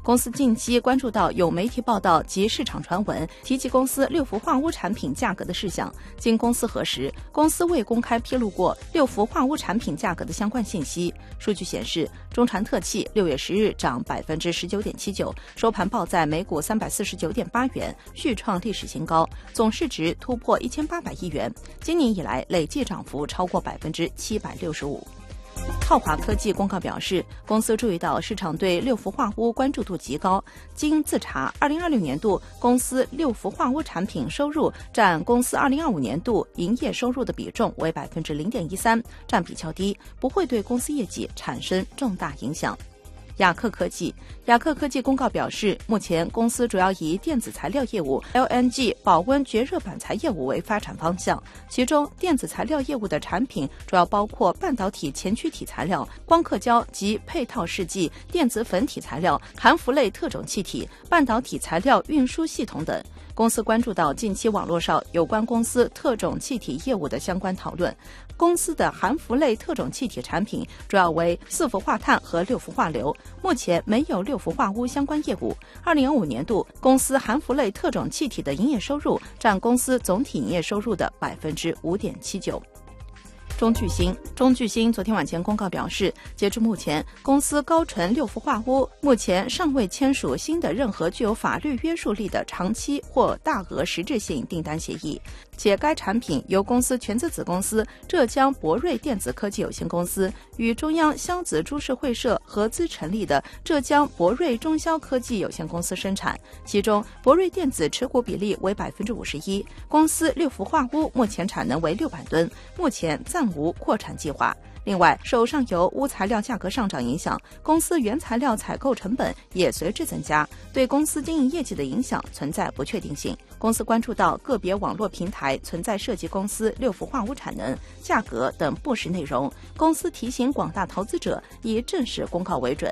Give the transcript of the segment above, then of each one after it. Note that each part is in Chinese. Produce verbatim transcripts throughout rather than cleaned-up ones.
公司近期关注到有媒体报道及市场传闻提及公司六氟化钨产品价格的事项，经公司核实，公司未公开披露过六氟化钨产品价格的相关信息。数据显示，中传特气六月十日涨百分之十九点七九，收盘报在每股三百四十九点八元，续创历史新高，总市值突破一千八百亿元，今年以来累计涨幅超过百分之七百六十五。浩华科技公告表示，公司注意到市场对六氟化钨关注度极高。经自查，二零二六年度公司六氟化钨产品收入占公司二零二五年度营业收入的比重为百分之零点一三，占比较低，不会对公司业绩产生重大影响。雅克科技，雅克科技公告表示，目前公司主要以电子材料业务、L N G 保温绝热板材业务为发展方向，其中电子材料业务的产品主要包括半导体前驱体材料、光刻胶及配套试剂、电子粉体材料、含氟类特种气体、半导体材料运输系统等。公司关注到近期网络上有关公司特种气体业务的相关讨论。公司的含氟类特种气体产品主要为四氟化碳和六氟化硫，目前没有六氟化钨相关业务。二零二五年度，公司含氟类特种气体的营业收入占公司总体营业收入的百分之五点七九。中聚锌，中聚锌昨天晚间公告表示，截至目前，公司高纯六氟化钨目前尚未签署新的任何具有法律约束力的长期或大额实质性订单协议，且该产品由公司全资子公司浙江博瑞电子科技有限公司与中央湘子株式会社合资成立的浙江博瑞中消科技有限公司生产，其中博瑞电子持股比例为百分之五十一。公司六氟化钨目前产能为六百吨，目前暂无扩产计划。另外，受上游钨材料价格上涨影响，公司原材料采购成本也随之增加，对公司经营业绩的影响存在不确定性。公司关注到个别网络平台存在涉及公司六氟化钨产能、价格等不实内容，公司提醒广大投资者以正式公告为准。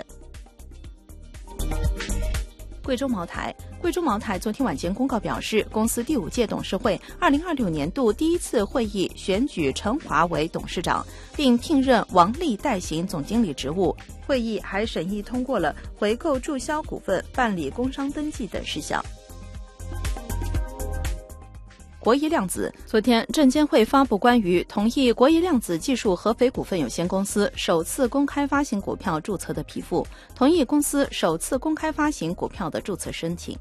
贵州茅台，贵州茅台昨天晚间公告表示，公司第五届董事会二零二六年度第一次会议选举陈华为董事长，并聘任王丽代行总经理职务。会议还审议通过了回购注销股份、办理工商登记等事项。国宜量子，昨天证监会发布关于同意国宜量子技术合肥股份有限公司首次公开发行股票注册的批复，同意公司首次公开发行股票的注册申请。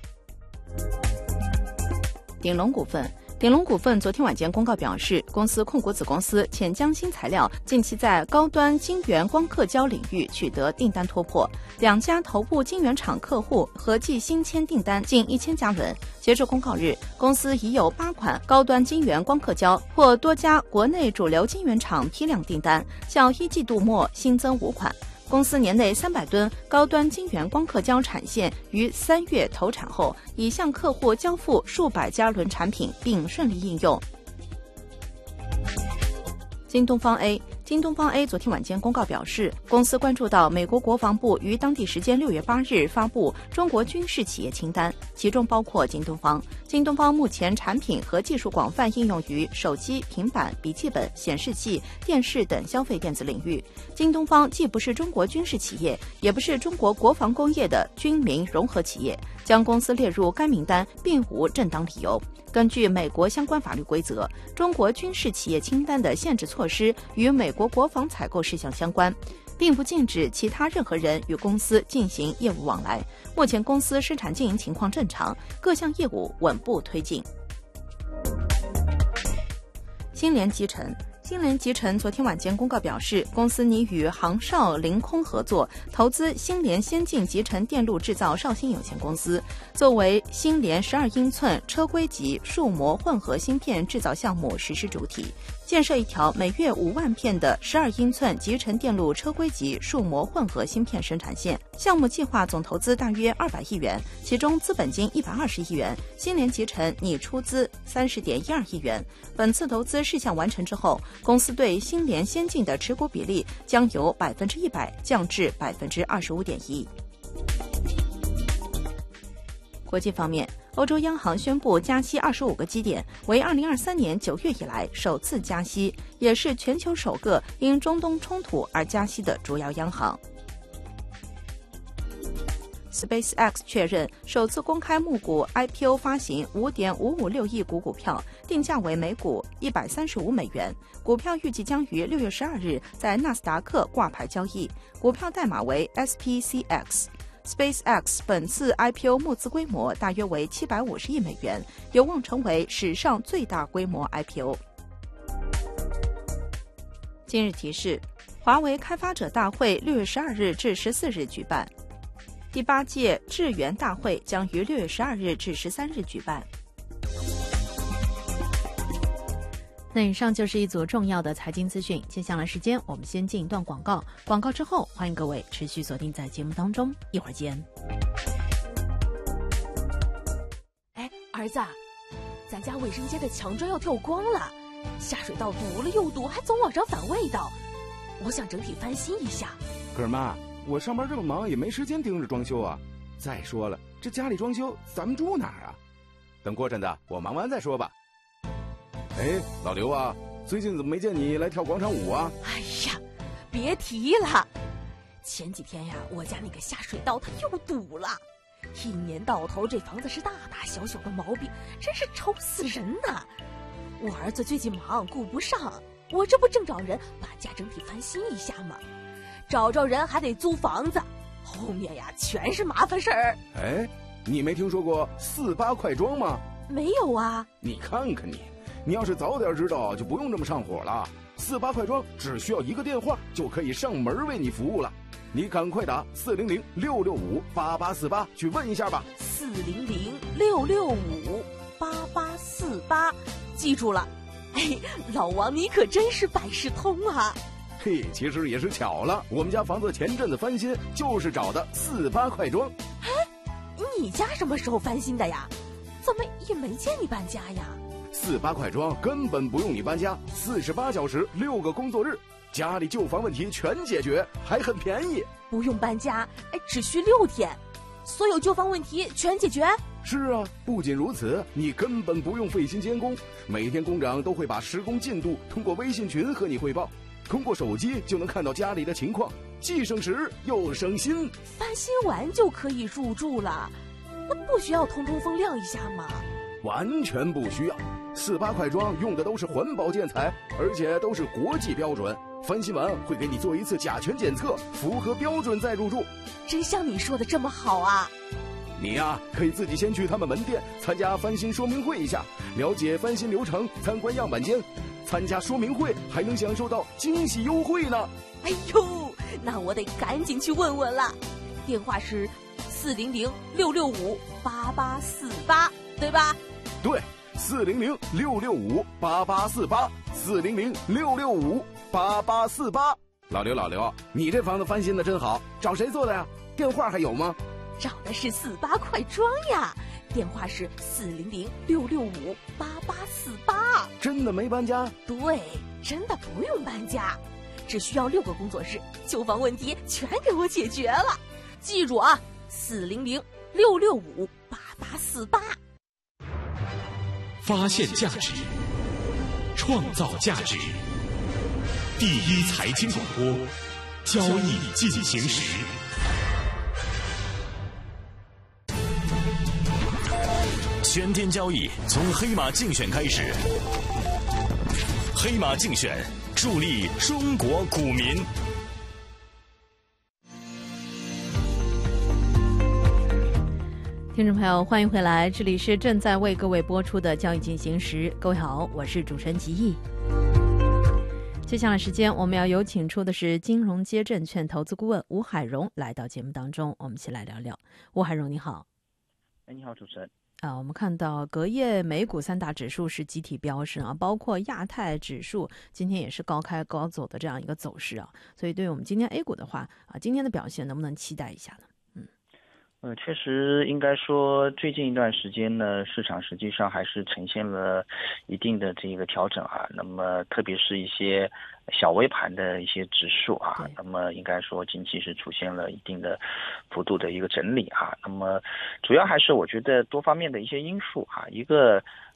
鼎龙股份，鼎龙股份昨天晚间公告表示，公司控股子公司浅江新材料近期在高端晶圆光刻胶领域取得订单突破，两家头部晶圆厂客户合计新签订单近一千家轮。截至公告日，公司已有八款高端晶圆光刻胶或多家国内主流晶圆厂批量订单，较一季度末新增五款。公司年内三百吨高端晶圆光刻胶产线于三月投产后，已向客户交付数百家轮产品，并顺利应用。京东方 A， 京东方 A 昨天晚间公告表示，公司关注到美国国防部于当地时间六月八日发布中国军事企业清单，其中包括京东方。京东方目前产品和技术广泛应用于手机、平板、笔记本、显示器、电视等消费电子领域。京东方既不是中国军事企业，也不是中国国防工业的军民融合企业，将公司列入该名单并无正当理由。根据美国相关法律规则，中国军事企业清单的限制措施与美国国防采购事项相关，并不禁止其他任何人与公司进行业务往来。目前公司生产经营情况正常，各项业务稳步推进。新联集成新联集成昨天晚间公告表示，公司拟与杭绍凌空合作，投资新联先进集成电路制造绍兴有限公司，作为新联十二英寸车规级数模混合芯片制造项目实施主体，建设一条每月五万片的十二英寸集成电路车规级数模混合芯片生产线。项目计划总投资大约二百亿元，其中资本金一百二十亿元，新联集成拟出资三十点一二亿元。本次投资事项完成之后，公司对新联先进的持股比例将由百分之一百降至百分之二十五点一。国际方面，欧洲央行宣布加息二十五个基点，为二零二三年九月以来首次加息，也是全球首个因中东冲突而加息的主要央行。 SpaceX 确认首次公开募股 I P O 发行 五点五五六亿股股票，定价为每股一百三十五美元。股票预计将于六月十二日在纳斯达克挂牌交易，股票代码为 S P C X。SpaceX 本次 I P O 募资规模大约为七百五十亿美元，有望成为史上最大规模 I P O。今日提示：华为开发者大会六月十二日至十四日举办，第八届智源大会将于六月十二日至十三日举办。那以上就是一组重要的财经资讯，接下来时间我们先进一段广告，广告之后欢迎各位持续锁定在节目当中，一会儿见。 哎，儿子，咱家卫生间的墙砖要跳光了，下水道堵了又堵，还总往上反味道，我想整体翻新一下。 可是妈，我上班这么忙，也没时间盯着装修啊。再说了，这家里装修，咱们住哪儿啊？等过阵子我忙完再说吧。哎，老刘啊，最近怎么没见你来跳广场舞啊？ 哎呀，别提了，前几天呀，我家那个下水道它又堵了，一年到头这房子是大大小小的毛病，真是愁死人呐。我儿子最近忙顾不上，我这不正找人把家整体翻新一下吗？找着人还得租房子，后面呀全是麻烦事儿。 哎，你没听说过四八快装吗？ 没有啊。 你看看你，你要是早点知道，就不用这么上火了。四八快装只需要一个电话就可以上门为你服务了，你赶快打四零零六六五八八四八去问一下吧。 四零零六六五八八四八，记住了。哎，老王你可真是百事通啊。 嘿，其实也是巧了，我们家房子前阵子翻新，就是找的四八快装。 哎，你家什么时候翻新的呀？怎么也没见你搬家呀？ 四八快装根本不用你搬家，四十八小时六个工作日，家里旧房问题全解决，还很便宜。 不用搬家，哎，只需六天，所有旧房问题全解决。 是啊，不仅如此，你根本不用费心监工，每天工长都会把施工进度通过微信群和你汇报，通过手机就能看到家里的情况，既省时又省心。 翻新完就可以入住了，那不需要通通风亮一下吗？ 完全不需要，四八快装用的都是环保建材，而且都是国际标准。翻新完会给你做一次甲醛检测，符合标准再入住。 真像你说的这么好啊？ 你呀、啊，可以自己先去他们门店参加翻新说明会一下，了解翻新流程，参观样板间。参加说明会还能享受到惊喜优惠呢。 哎呦，那我得赶紧去问问了。电话是四零零六六五八八四八，对吧？ 对，四零零六六五八八四八，四零零六六五八八四八。老刘，老刘，你这房子翻新的真好，找谁做的呀？电话还有吗？ 找的是四八快装呀，电话是四零零六六五八八四八。 真的没搬家？ 对，真的不用搬家，只需要六个工作日，旧房问题全给我解决了。记住啊，四零零六六五八八四八。 发现价值，创造价值，第一财经广播，交易进行时。全天交易从黑马竞选开始，黑马竞选助力中国股民。 听众朋友，欢迎回来，这里是正在为各位播出的交易进行时。各位好，我是主持人吉毅。接下来时间，我们要有请出的是金融街证券投资顾问吴海荣来到节目当中，我们一起来聊聊。吴海荣，你好。 哎，你好，主持人。 啊，我们看到隔夜美股三大指数是集体飙升啊，包括亚太指数今天也是高开高走的这样一个走势啊，所以对于我们今天 A 股的话啊，今天的表现能不能期待一下呢？嗯， 呃，确实应该说，最近一段时间呢，市场实际上还是呈现了一定的这个调整啊。那么，特别是一些小微盘的一些指数啊，那么应该说近期是出现了一定的幅度的一个整理啊。那么主要还是我觉得多方面的一些因素啊，一个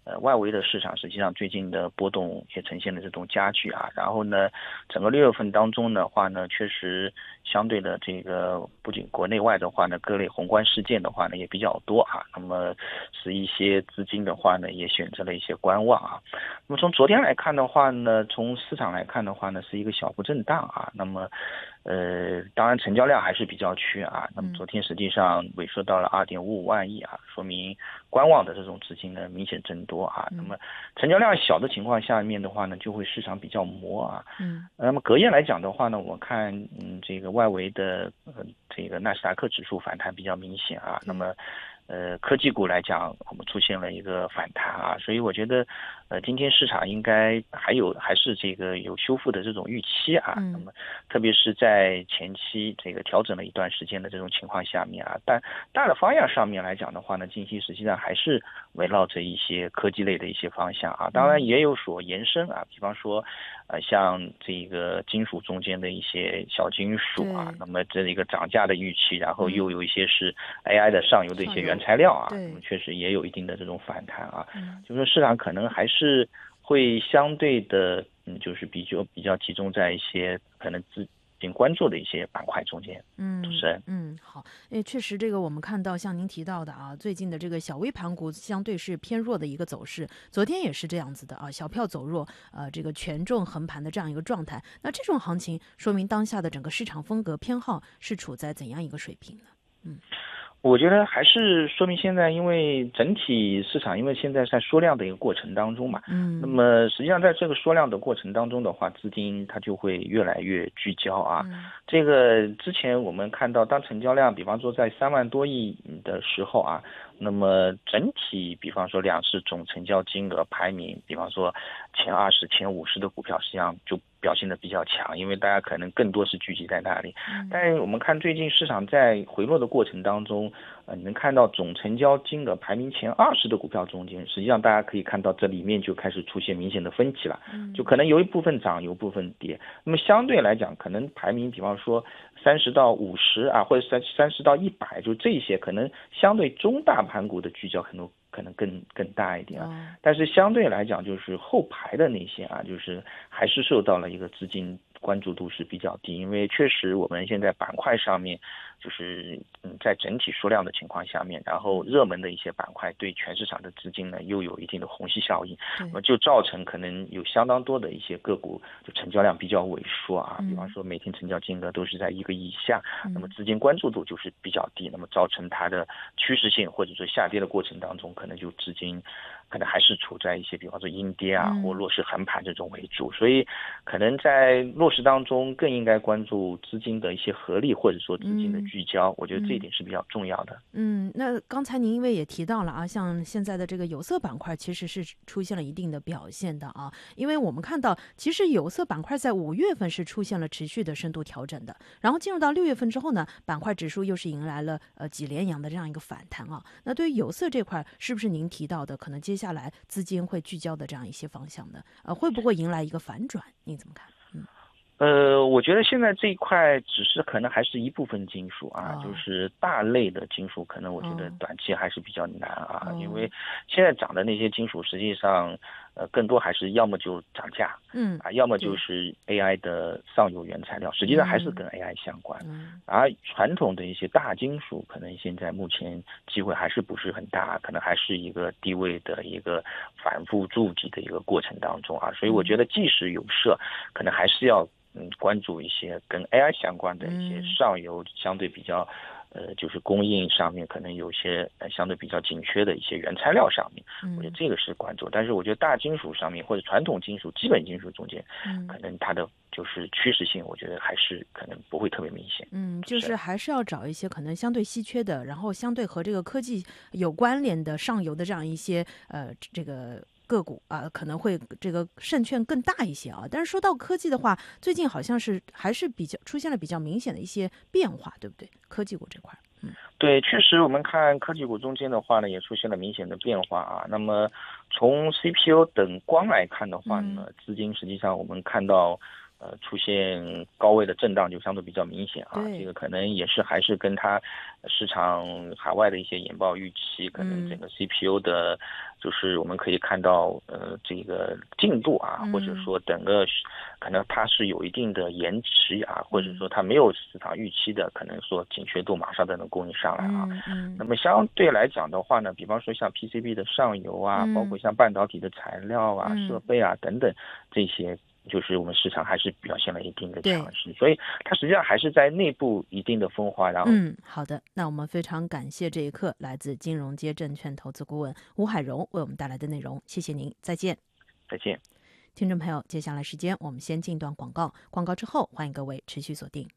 呃，外围的市场实际上最近的波动也呈现了这种加剧啊。然后呢，整个六月份当中的话呢，确实相对的这个不仅国内外的话呢，各类宏观事件的话呢也比较多啊。那么使一些资金的话呢，也选择了一些观望啊。那么从昨天来看的话呢，从市场来看的话呢，是一个小幅震荡啊。那么呃，当然成交量还是比较缺啊。那么昨天实际上萎缩到了二点五五万亿啊，说明观望的这种资金呢明显增多啊。那么成交量小的情况下面的话呢，就会市场比较磨啊。嗯。那么隔夜来讲的话呢，我看嗯这个外围的呃这个纳斯达克指数反弹比较明显啊。那么呃，科技股来讲，我们出现了一个反弹啊，所以我觉得，呃，今天市场应该还有还是这个有修复的这种预期啊。嗯、那么，特别是在前期这个调整了一段时间的这种情况下面啊，但大的方向上面来讲的话呢，近期实际上还是围绕着一些科技类的一些方向啊，当然也有所延伸啊，比方说，呃，像这个金属中间的一些小金属啊，那么这一个涨价的预期，然后又有一些是 A I 的上游的一些原材料啊，那么确实也有一定的这种反弹啊，嗯、就是说市场可能还是会相对的，嗯，就是比较比较集中在一些可能资并关注的一些板块中间。嗯，主持人， 嗯，好，诶，确实，这个我们看到像您提到的啊，最近的这个小微盘股相对是偏弱的一个走势，昨天也是这样子的啊，小票走弱，呃，这个权重横盘的这样一个状态。那这种行情说明当下的整个市场风格偏好是处在怎样一个水平呢？嗯。 我觉得还是说明现在，因为整体市场，因为现在在缩量的一个过程当中嘛，嗯，那么实际上在这个缩量的过程当中的话，资金它就会越来越聚焦啊。嗯、这个之前我们看到，当成交量，比方说在三万多亿的时候啊，那么整体，比方说两市总成交金额排名，比方说前二十、前五十的股票，实际上就表现的比较强，因为大家可能更多是聚集在那里。嗯、但是我们看最近市场在回落的过程当中，呃，你能看到总成交金额排名前二十的股票中间，实际上大家可以看到这里面就开始出现明显的分歧了。嗯、就可能有一部分涨，有一部分跌。那么相对来讲，可能排名，比方说三十到五十啊，或者三三十到一百，就这些可能相对中大盘股的聚焦可能可能更更大一点啊。但是相对来讲，就是后排的那些啊，就是还是受到了一个资金关注度是比较低，因为确实我们现在板块上面就是嗯在整体缩量的情况下面，然后热门的一些板块对全市场的资金呢又有一定的虹吸效应，那么就造成可能有相当多的一些个股就成交量比较萎缩啊，比方说每天成交金额都是在一个以下，那么资金关注度就是比较低，那么造成它的趋势性或者说下跌的过程当中，可能就资金可能还是处在一些比方说阴跌啊或弱势横盘这种为主，所以可能在落实当中更应该关注资金的一些合力或者说资金的聚焦，嗯、我觉得这一点是比较重要的。 嗯，那刚才您因为也提到了啊，像现在的这个有色板块其实是出现了一定的表现的啊，因为我们看到其实有色板块在五月份是出现了持续的深度调整的，然后进入到六月份之后呢，板块指数又是迎来了呃几连阳的这样一个反弹啊。那对于有色这块，是不是您提到的可能接下来资金会聚焦的这样一些方向呢？呃，会不会迎来一个反转？您怎么看？嗯。 呃，我觉得现在这一块只是可能还是一部分金属啊，哦、就是大类的金属，可能我觉得短期还是比较难啊，哦、因为现在涨的那些金属，实际上呃更多还是要么就涨价，嗯啊，要么就是 A I 的上游原材料，实际上还是跟 A I 相关。嗯、而传统的一些大金属，可能现在目前机会还是不是很大，可能还是一个低位的一个反复筑底的一个过程当中啊，所以我觉得即使有色，可能还是要。嗯，关注一些跟 A I 相关的一些上游相对比较，呃，就是供应上面可能有些呃相对比较紧缺的一些原材料上面，我觉得这个是关注。但是我觉得大金属上面或者传统金属、基本金属中间，可能它的就是趋势性，我觉得还是可能不会特别明显。 嗯，就是还是要找一些可能相对稀缺的，然后相对和这个科技有关联的上游的这样一些呃这个。个股啊、呃，可能会这个胜券更大一些啊。但是说到科技的话，最近好像是还是比较出现了比较明显的一些变化，对不对？科技股这块，嗯， 对，确实我们看科技股中间的话呢，也出现了明显的变化啊。那么从 C P U 等光来看的话呢，嗯、资金实际上我们看到。 呃出现高位的震荡就相对比较明显啊。这个可能也是还是跟它市场海外的一些研报预期，可能整个 C P U 的，就是我们可以看到呃这个进度啊，或者说整个可能它是有一定的延迟啊，或者说它没有市场预期的，可能说紧缺度马上都能供应上来啊。那么相对来讲的话呢，比方说像 P C B 的上游啊，包括像半导体的材料啊、设备啊等等这些。就是我们市场还是表现了一定的强势，所以它实际上还是在内部一定的分化。然后， 嗯，好的，那我们非常感谢这一刻来自金融街证券投资顾问吴海荣为我们带来的内容，谢谢您，再见。 再见， 听众朋友，接下来时间我们先进段广告，广告之后欢迎各位持续锁定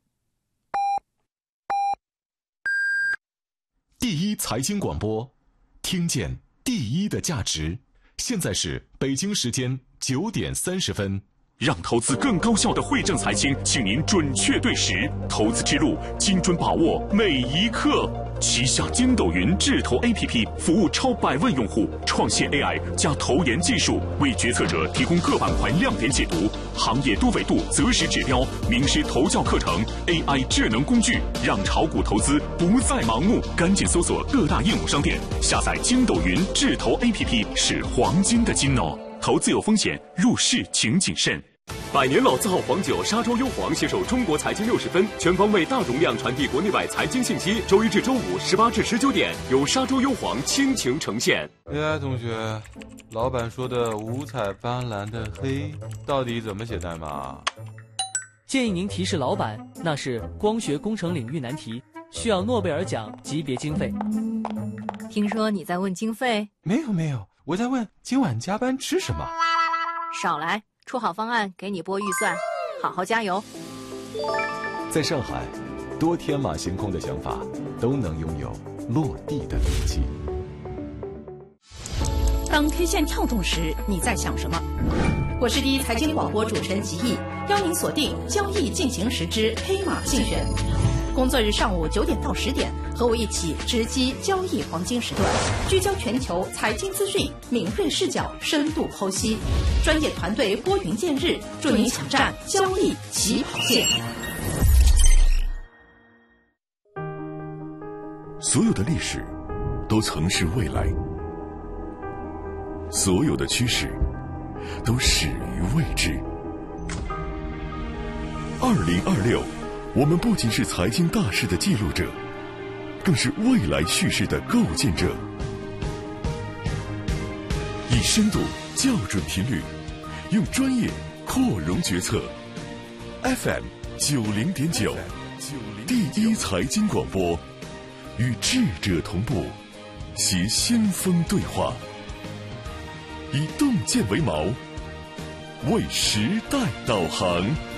第一财经广播，听见第一的价值。现在是北京时间九点三十分。 让投资更高效的惠正财经，请您准确对时，投资之路精准把握每一刻。旗下筋斗云智投 A P P 服务超百万用户，创现 A I 加投研技术，为决策者提供各板块亮点解读、行业多维度择时指标、名师投教课程、A I 智能工具，让炒股投资不再盲目。赶紧搜索各大应用商店，下载筋斗云智投 A P P， 是黄金的金哦。投资有风险，入市请谨慎。 百年老字号黄酒沙洲优黄携手中国财经六十分，全方位大容量传递国内外财经信息。周一至周五十八至十九点，由沙洲优黄倾情呈现。 哎，同学，老板说的五彩斑斓的黑到底怎么写代码？ 建议您提示老板，那是光学工程领域难题，需要诺贝尔奖级别经费。 听说你在问经费？ 没有没有，我在问今晚加班吃什么。 少来，出好方案给你拨预算，好好加油。 在上海，多天马行空的想法都能拥有落地的力气。 当 K 线跳动时，你在想什么？我是第一财经广播主持人吉毅，邀您锁定交易进行时之黑马竞选。工作日上午九点到十点，和我一起直击交易黄金时段，聚焦全球财经资讯，敏锐视角，深度剖析，专业团队拨云见日，助您抢占交易起跑线。 所有的历史都曾是未来，所有的趋势都始于未知。二零二六，我们不仅是财经大事的记录者，更是未来叙事的构建者。以深度校准频率，用专业扩容决策。F M 九零点九，第一财经广播，与智者同步，携先锋对话，以洞见为锚，为时代导航。